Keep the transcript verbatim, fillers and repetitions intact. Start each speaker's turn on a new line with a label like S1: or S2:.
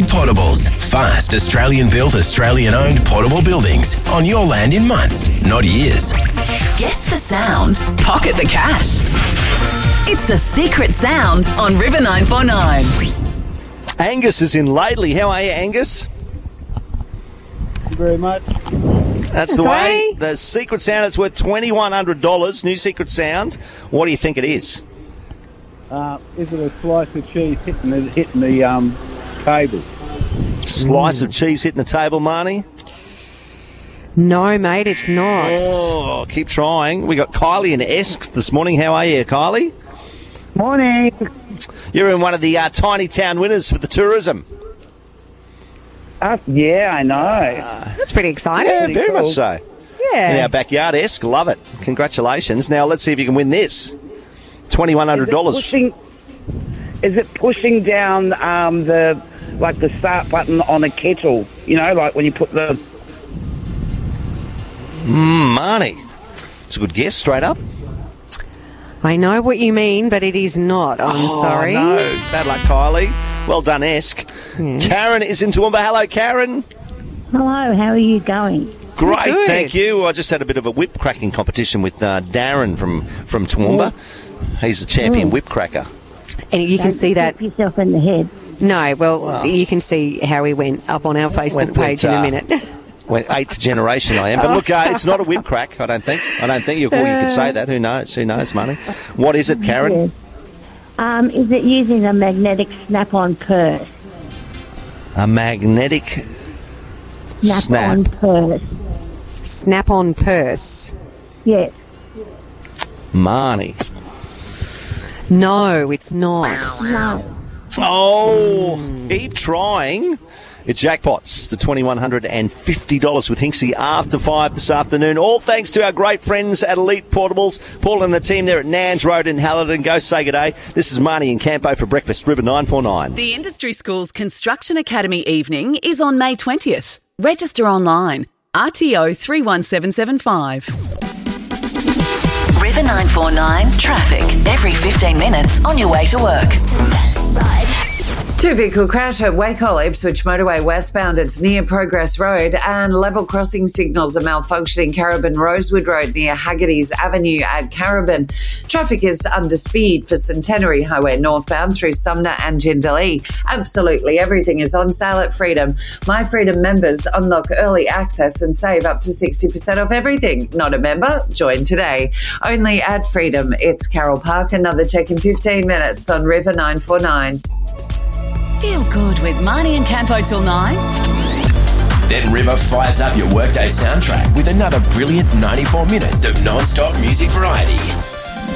S1: Portables. Fast, Australian-built, Australian-owned portable buildings on your land in months, not years.
S2: Guess the sound. Pocket the cash. It's the secret sound on River nine four nine.
S3: Angus is in Laidley. How are you, Angus?
S4: Thank you very much.
S3: That's the way. The secret sound, it's worth twenty-one hundred dollars. New secret sound. What do you think it is?
S4: Uh, is it a slice of cheese hitting the, hitting the um, table?
S3: Slice mm. of cheese hitting the table, Marnie?
S5: No, mate, it's not.
S3: Oh, keep trying. We got Kylie and Esk this morning. How are you, Kylie?
S6: Morning.
S3: You're in one of the uh, tiny town winners for the tourism.
S6: Uh, yeah, I know.
S3: Uh,
S5: That's pretty exciting.
S3: Yeah,
S5: pretty
S3: very
S5: cool.
S3: much so.
S5: Yeah.
S3: In our backyard, Esk. Love it. Congratulations. Now, let's see if you can win this. twenty-one hundred dollars.
S6: Is it pushing, is it pushing down um, the, like the start button on a kettle? You know, like when you put the...
S3: Mmm, Marnie. It's a good guess, straight up.
S5: I know what you mean, but it is not. I'm
S3: oh,
S5: sorry.
S3: no. Bad luck, Kylie. Well done, Esk.
S5: Yeah.
S3: Karen is in Toowoomba. Hello, Karen.
S7: Hello, how are you going?
S3: Great,
S5: Good.
S3: thank you. I just had a bit of a whip cracking competition with uh, Darren from, from Toowoomba. He's the champion
S7: Oh.
S3: whip cracker.
S5: And you can
S7: Don't
S5: see that.
S7: Hit yourself in the head.
S5: No, well, you can see how he went up on our Facebook
S3: Went-
S5: page
S3: went,
S5: in a
S3: uh,
S5: minute.
S3: Went eighth generation I am. But look, uh, it's not a whip crack, I don't think. I don't think you, or you could say that. Who knows? Who knows, money? What is it, Karen?
S7: Yeah. Um, is it using a magnetic snap-on purse?
S3: A magnetic snap.
S7: Snap-on purse.
S5: Snap-on purse.
S7: Yes.
S3: Marnie.
S5: No, it's not.
S7: No.
S3: Oh, keep trying. It's jackpots to twenty-one hundred fifty dollars with Hinksy after five this afternoon. All thanks to our great friends at Elite Portables. Paul and the team there at Nans Road in Hallerton. Go say good day. This is Marnie and Campo for breakfast. River nine four nine.
S2: The Industry Schools Construction Academy evening is on May twentieth. Register online. R T O three one seven seven five. River nine four nine traffic every fifteen minutes on your way to work.
S8: Two-vehicle crash at Wacol Ipswich Motorway westbound. It's near Progress Road, and level crossing signals are malfunctioning Carabin Rosewood Road near Haggerty's Avenue at Carabin. Traffic is under speed for Centenary Highway northbound through Sumner and Jindalee. Absolutely everything is on sale at Freedom. My Freedom members unlock early access and save up to sixty percent off everything. Not a member? Join today. Only at Freedom. It's Carol Park. Another check in fifteen minutes on River nine four nine.
S2: Feel good with Marnie and Campo till nine.
S1: Then River fires up your workday soundtrack with another brilliant ninety-four minutes of non-stop music variety.